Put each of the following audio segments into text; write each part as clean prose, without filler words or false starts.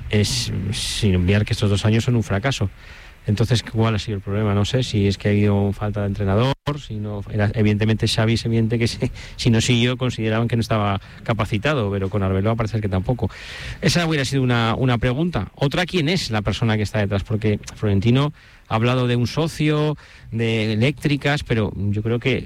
es sin obviar que estos 2 años son un fracaso. Entonces, ¿cuál ha sido el problema? No sé si es que ha habido falta de entrenador, si no, evidentemente Xavi es evidente que si no siguió consideraban que no estaba capacitado, pero con Arbeloa parece que tampoco. Esa hubiera sido una pregunta. Otra, ¿quién es la persona que está detrás? Porque Florentino ha hablado de un socio, de eléctricas, pero yo creo que,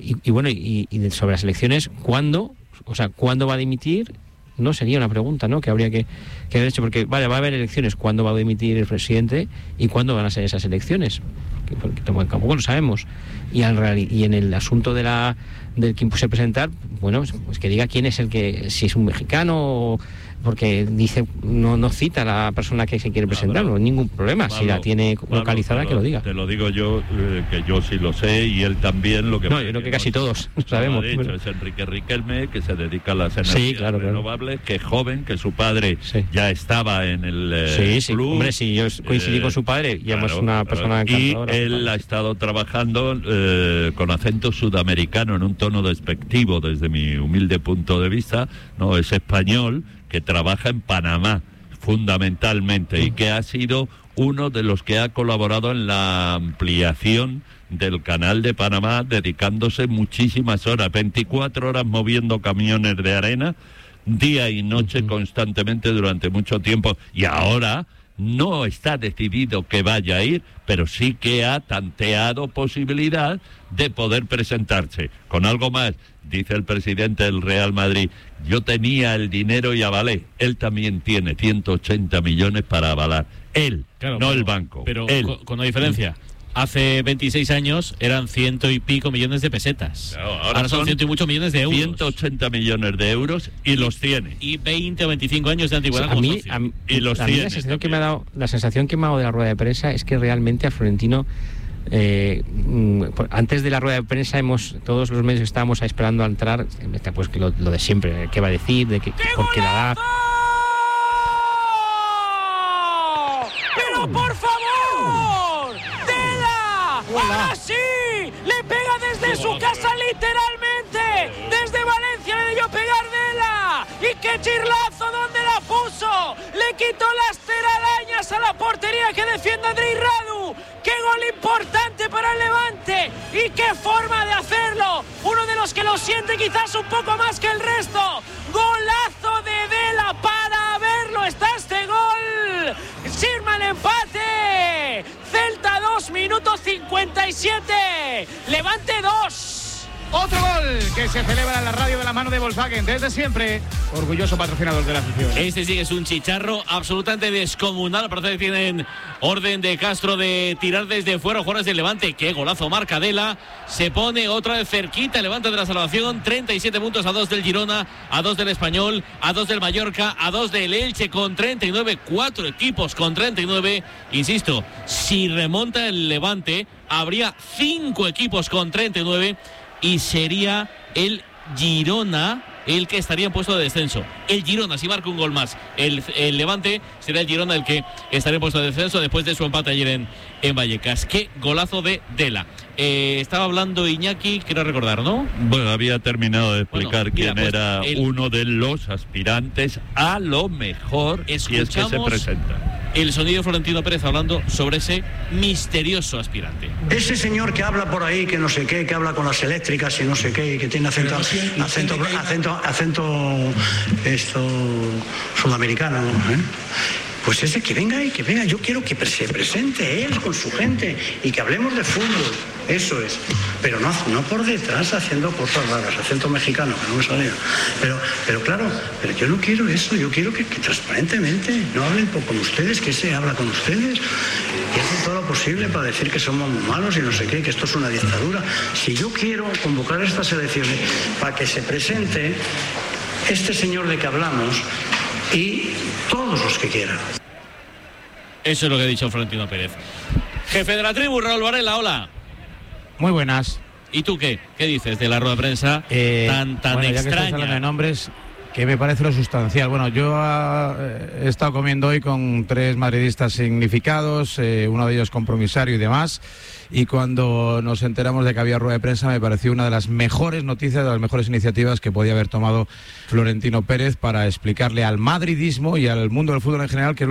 y sobre las elecciones, ¿cuándo va a dimitir? No sería una pregunta, ¿no?, que habría que haber hecho, porque va a haber elecciones, ¿cuándo va a dimitir el presidente y cuándo van a ser esas elecciones? Porque tampoco lo sabemos. Y en el asunto del que impuse presentar, bueno, pues que diga quién es el que, si es un mexicano o, porque dice, no cita a la persona que se quiere presentar, no hay ningún problema. Pablo, si la tiene localizada, que lo diga. Te lo digo yo, que yo sí lo sé, y él también. Yo creo que casi todos lo sabemos. Dicho, es Enrique Riquelme, que se dedica a las energías renovables, que es joven, que su padre ya estaba en el club. Hombre, sí, yo coincidí con su padre, y además una persona encantadora. Y él ha estado trabajando con acento sudamericano, en un tono despectivo, desde mi humilde punto de vista, no es español, que trabaja en Panamá fundamentalmente, y que ha sido uno de los que ha colaborado en la ampliación del canal de Panamá, dedicándose muchísimas horas, 24 horas moviendo camiones de arena, día y noche, constantemente, durante mucho tiempo. Y ahora no está decidido que vaya a ir, pero sí que ha tanteado posibilidad de poder presentarse. Con algo más, dice el presidente del Real Madrid, yo tenía el dinero y avalé. Él también tiene 180 millones para avalar. Él, claro, no el banco. Pero él. Con una diferencia. Hace 26 años eran 100 y pico millones de pesetas. Claro, ahora son 100 y muchos millones de euros. 180 millones de euros y los tiene. Y 20 o 25 años de antigüedad. A mí la sensación que me ha dado de la rueda de prensa es que realmente a Florentino, antes de la rueda de prensa, todos los medios estábamos esperando a entrar, pues lo de siempre, qué va a decir, de qué por qué la da. ¡Pero por favor! ¡Dela! ¡Ahora sí! ¡Le pega desde su casa, literalmente! ¡Desde Valencia le debió pegar Dela! ¡Y qué chirlazo! ¿Dónde la puso? ¡Le quitó las telarañas a la portería que defiende Andrei Radu! ¡Qué gol importante para el Levante! ¡Y qué forma de hacerlo! Uno de los que lo siente quizás un poco más que el resto. ¡Golazo de Dela! ¡Para verlo está este gol! ¡Firma el empate! Celta 2, minuto 57. Levante 2. Otro gol que se celebra en la radio de la mano de Volkswagen desde siempre, orgulloso patrocinador de la afición. Este sí que es un chicharro absolutamente descomunal. Parece que tienen orden de Castro de tirar desde fuera jugadores del Levante. Qué golazo marca Dela. Se pone otra vez cerquita el Levante de la salvación. 37 puntos, a 2 del Girona, a 2 del Español, a 2 del Mallorca, a 2 del Elche con 39. 4 equipos con 39. Insisto, si remonta el Levante, habría 5 equipos con 39. Y sería el Girona el que estaría en puesto de descenso. El Girona, si marca un gol más, el Levante, será el Girona el que estaría en puesto de descenso después de su empate ayer en Vallecas. Qué golazo de Dela. Estaba hablando Iñaki, quiero recordar, ¿no? Bueno, había terminado de explicar quién era uno de los aspirantes a lo mejor, si es que se presenta. El sonido de Florentino Pérez hablando sobre ese misterioso aspirante. Ese señor que habla por ahí, que no sé qué, que habla con las eléctricas y no sé qué, y que tiene acento sudamericano, ¿eh? Pues ese que venga, yo quiero que se presente él con su gente y que hablemos de fútbol, eso es, pero no por detrás haciendo cosas raras, acento mexicano, que no me salía, pero claro, pero yo no quiero eso, yo quiero que transparentemente no hablen con ustedes, que se habla con ustedes y hacen todo lo posible para decir que somos muy malos y no sé qué, que esto es una dictadura. Si yo quiero convocar estas elecciones para que se presente este señor de que hablamos y todos los que quieran. Eso es lo que ha dicho Florentino Pérez. Jefe de la tribu, Raúl Varela, hola. Muy buenas. ¿Y tú qué? ¿Qué dices de la rueda de prensa tan bueno, extraña? Ya que estás hablando de nombres, que me parece lo sustancial. Bueno, yo he estado comiendo hoy con 3 madridistas significados, uno de ellos compromisario y demás, y cuando nos enteramos de que había rueda de prensa me pareció una de las mejores noticias, de las mejores iniciativas que podía haber tomado Florentino Pérez para explicarle al madridismo y al mundo del fútbol en general que